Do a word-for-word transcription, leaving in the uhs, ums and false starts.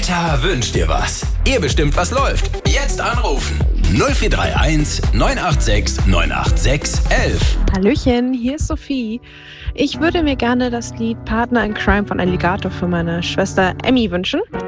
Wetter wünscht dir was. Ihr bestimmt, was läuft. Jetzt anrufen. null vier drei eins neun acht sechs neun acht sechs elf. Hallöchen, hier ist Sophie. Ich würde mir gerne das Lied Partner in Crime von Alligator für meine Schwester Emmy wünschen.